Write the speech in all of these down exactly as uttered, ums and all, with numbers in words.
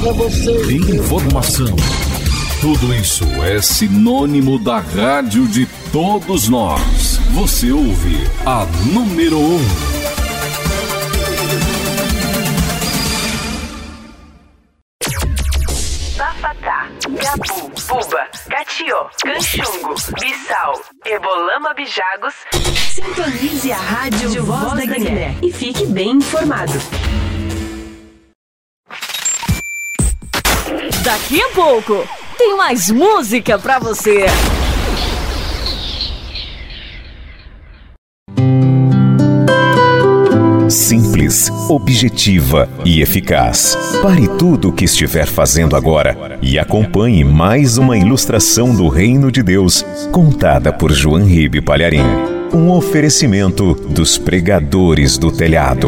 Informação. Tudo isso é sinônimo da rádio de todos nós. Você ouve a número um. Bafatá, Gabu, Buba, Catió, Canchungo, Bissau, Ebolama, Bijagos. Sintonize a rádio Voz da Guiné e fique bem informado. Daqui a pouco tem mais música pra você. Simples, objetiva e eficaz. Pare tudo o que estiver fazendo agora e acompanhe mais uma ilustração do Reino de Deus, contada por João Ribe Palharim. Um oferecimento dos pregadores do telhado.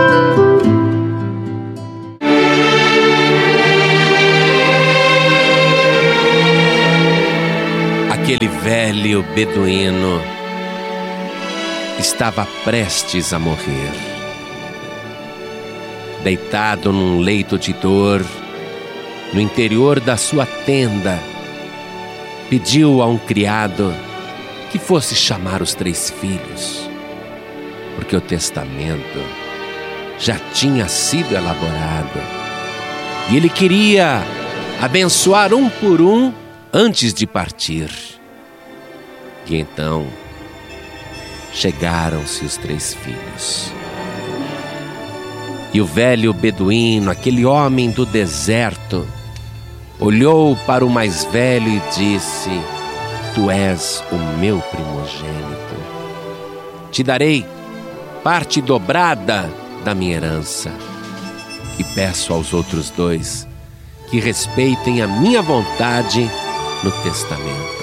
Aquele velho beduíno estava prestes a morrer. Deitado num leito de dor, no interior da sua tenda, pediu a um criado que fosse chamar os três filhos, porque o testamento já tinha sido elaborado e ele queria abençoar um por um antes de partir. E então chegaram-se os três filhos. E o velho beduíno, aquele homem do deserto, olhou para o mais velho e disse: Tu és o meu primogênito. Te darei parte dobrada da minha herança. E peço aos outros dois que respeitem a minha vontade no testamento.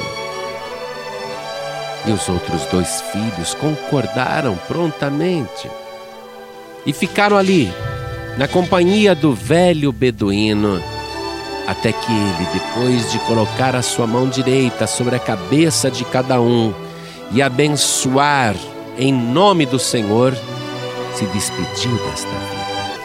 E os outros dois filhos concordaram prontamente e ficaram ali, na companhia do velho beduíno, até que ele, depois de colocar a sua mão direita sobre a cabeça de cada um e abençoar em nome do Senhor, se despediu desta vida.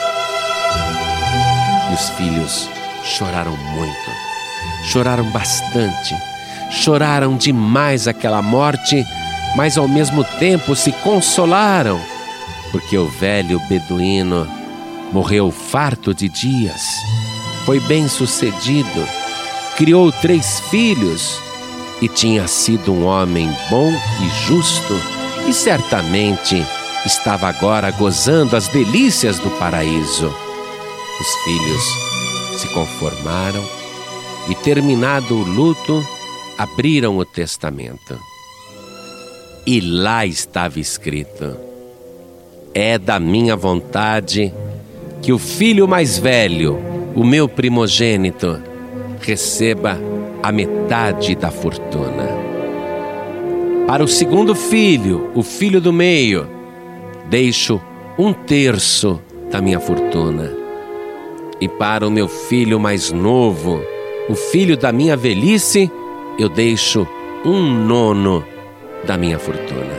E os filhos choraram muito, choraram bastante, choraram demais aquela morte, mas ao mesmo tempo se consolaram, porque o velho beduíno morreu farto de dias, foi bem sucedido, criou três filhos e tinha sido um homem bom e justo, e certamente estava agora gozando as delícias do paraíso. Os filhos se conformaram e, terminado o luto, abriram o testamento. E lá estava escrito: É da minha vontade que o filho mais velho, o meu primogênito, receba a metade da fortuna. Para o segundo filho, o filho do meio, deixo um terço da minha fortuna. E para o meu filho mais novo, o filho da minha velhice, eu deixo um nono da minha fortuna.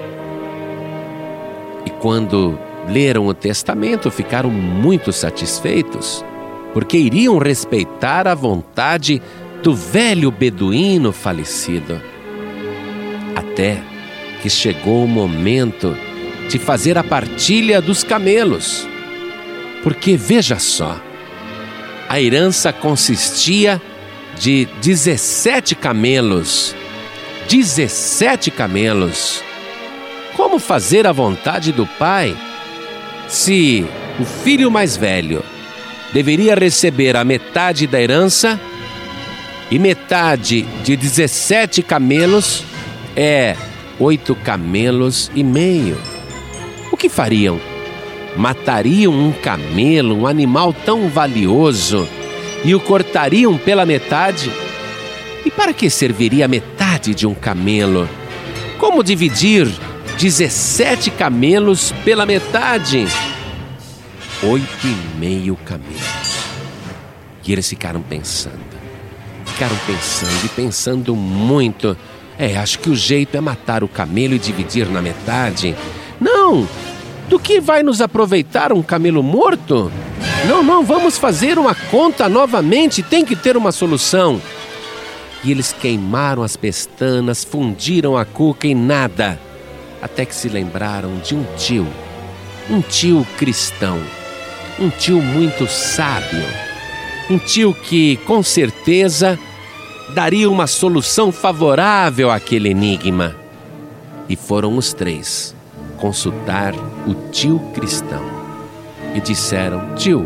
E quando leram o testamento, ficaram muito satisfeitos, porque iriam respeitar a vontade do velho beduíno falecido. Até que chegou o momento de fazer a partilha dos camelos. Porque, veja só, a herança consistia de dezessete camelos. dezessete camelos. Como fazer a vontade do pai se o filho mais velho deveria receber a metade da herança e metade de dezessete camelos é oito camelos e meio? O que fariam? Matariam um camelo, um animal tão valioso, e o cortariam pela metade? E para que serviria a metade de um camelo? Como dividir dezessete camelos pela metade? Oito e meio camelos. E eles ficaram pensando, ficaram pensando e pensando muito. É, acho que o jeito é matar o camelo e dividir na metade. Não! Do que vai nos aproveitar um camelo morto? Não, não, vamos fazer uma conta novamente, tem que ter uma solução. E eles queimaram as pestanas, fundiram a cuca e nada, até que se lembraram de um tio, um tio cristão, um tio muito sábio, um tio que, com certeza, daria uma solução favorável àquele enigma. E foram os três consultar o tio cristão e disseram: tio,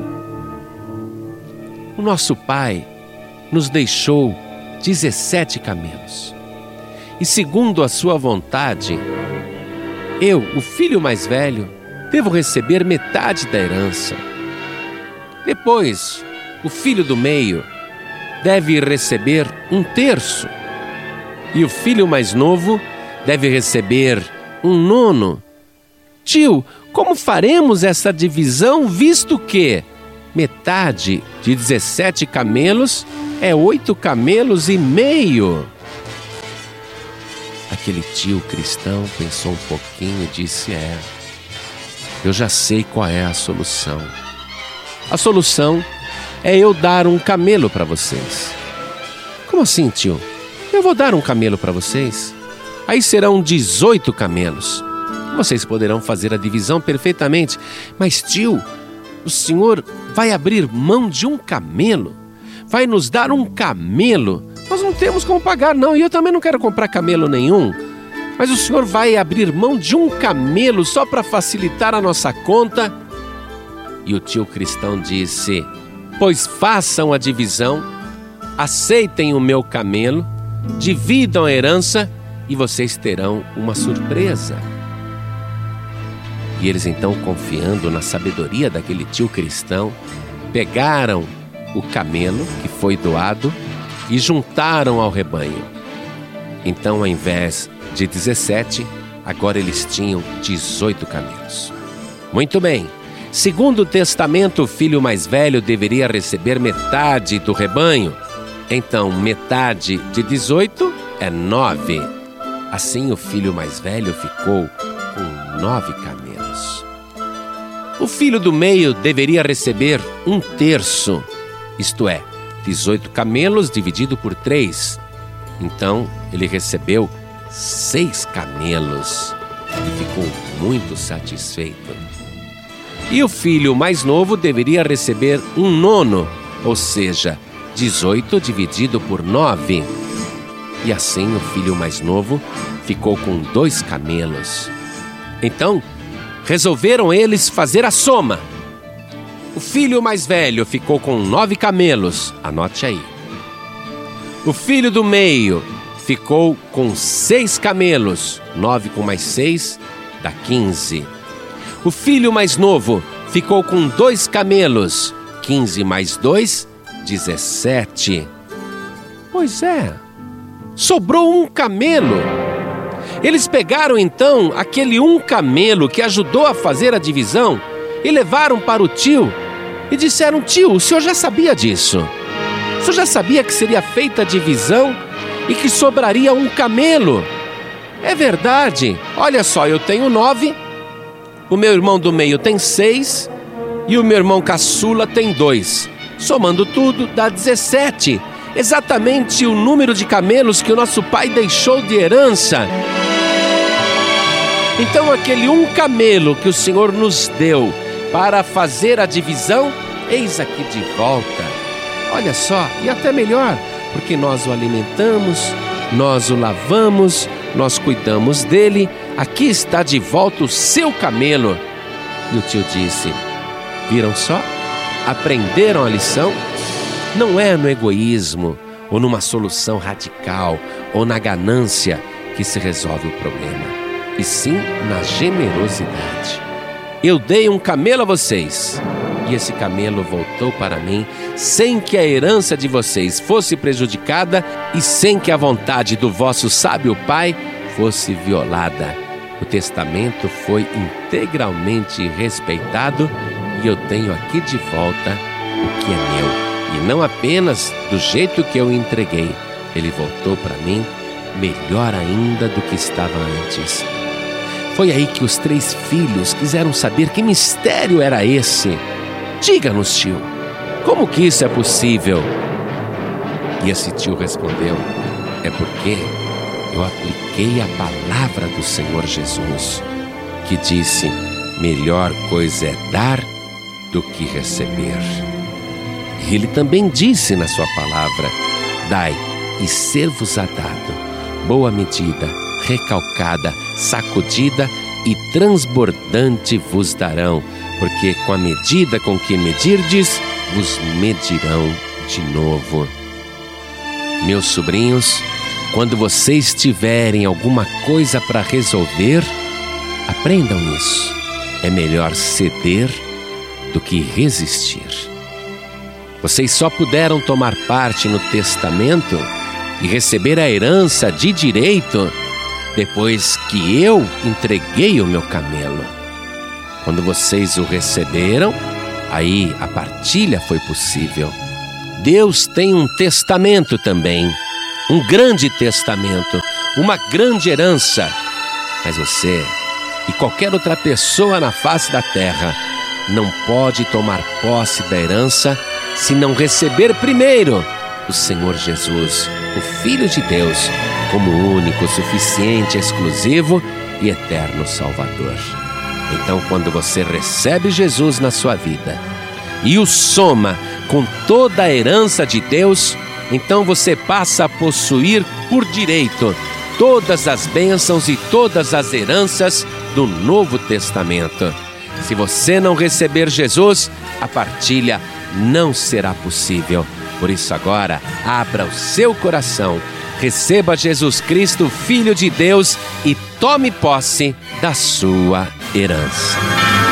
o nosso pai nos deixou dezessete camelos. E segundo a sua vontade, eu, o filho mais velho, devo receber metade da herança. Depois, o filho do meio deve receber um terço. E o filho mais novo deve receber um nono. Tio, como faremos essa divisão, visto que metade de dezessete camelos é oito camelos e meio? Aquele tio cristão pensou um pouquinho e disse: é, eu já sei qual é a solução. A solução é eu dar um camelo para vocês. Como assim, tio? Eu vou dar um camelo para vocês? Aí serão dezoito camelos. Vocês poderão fazer a divisão perfeitamente. Mas, tio, o senhor vai abrir mão de um camelo? Vai nos dar um camelo? Nós não temos como pagar, não. E eu também não quero comprar camelo nenhum. Mas o senhor vai abrir mão de um camelo só para facilitar a nossa conta? E o tio cristão disse: pois façam a divisão, aceitem o meu camelo, dividam a herança e vocês terão uma surpresa. E eles então, confiando na sabedoria daquele tio cristão, pegaram o camelo que foi doado e juntaram ao rebanho. Então, ao invés de dezessete, agora eles tinham dezoito camelos. Muito bem. Segundo o testamento, o filho mais velho deveria receber metade do rebanho. Então, metade de dezoito é nove. Assim, o filho mais velho ficou com nove camelos. O filho do meio deveria receber um terço, isto é, dezoito camelos dividido por três. Então, ele recebeu seis camelos e ficou muito satisfeito. E o filho mais novo deveria receber um nono, ou seja, dezoito dividido por nove. E assim o filho mais novo ficou com dois camelos. Então, resolveram eles fazer a soma. O filho mais velho ficou com nove camelos, anote aí. O filho do meio ficou com seis camelos, nove com mais seis dá quinze. O filho mais novo ficou com dois camelos, quinze mais dois, dezessete. Pois é, sobrou um camelo. Eles pegaram então aquele um camelo que ajudou a fazer a divisão e levaram para o tio e disseram: tio, o senhor já sabia disso? O senhor já sabia que seria feita a divisão e que sobraria um camelo? É verdade, olha só, eu tenho nove, o meu irmão do meio tem seis e o meu irmão caçula tem dois. Somando tudo, dá dezessete. Exatamente o número de camelos que o nosso pai deixou de herança. Então, aquele um camelo que o Senhor nos deu para fazer a divisão, eis aqui de volta. Olha só, e até melhor, porque nós o alimentamos, nós o lavamos, nós cuidamos dele. Aqui está de volta o seu camelo. E o tio disse: viram só? Aprenderam a lição? Não é no egoísmo, ou numa solução radical, ou na ganância que se resolve o problema, e sim na generosidade. Eu dei um camelo a vocês, e esse camelo voltou para mim sem que a herança de vocês fosse prejudicada e sem que a vontade do vosso sábio pai fosse violada. O testamento foi integralmente respeitado e eu tenho aqui de volta o que é meu. E não apenas do jeito que eu entreguei, ele voltou para mim melhor ainda do que estava antes. Foi aí que os três filhos quiseram saber que mistério era esse. Diga-nos, tio, como que isso é possível? E esse tio respondeu: é porque eu apliquei a palavra do Senhor Jesus, que disse: melhor coisa é dar do que receber. E ele também disse na sua palavra: dai, e ser-vos-á dado, boa medida, recalcada, sacudida e transbordante vos darão, porque com a medida com que medirdes, vos medirão de novo. Meus sobrinhos, quando vocês tiverem alguma coisa para resolver, aprendam isso. É melhor ceder do que resistir. Vocês só puderam tomar parte no testamento e receber a herança de direito depois que eu entreguei o meu camelo. Quando vocês o receberam, aí a partilha foi possível. Deus tem um testamento também, um grande testamento, uma grande herança. Mas você e qualquer outra pessoa na face da terra não pode tomar posse da herança se não receber primeiro o Senhor Jesus, o Filho de Deus, como único, suficiente, exclusivo e eterno Salvador. Então, quando você recebe Jesus na sua vida e o soma com toda a herança de Deus, então você passa a possuir por direito todas as bênçãos e todas as heranças do Novo Testamento. Se você não receber Jesus, a partilha não será possível. Por isso agora, abra o seu coração, receba Jesus Cristo, Filho de Deus, e tome posse da sua herança.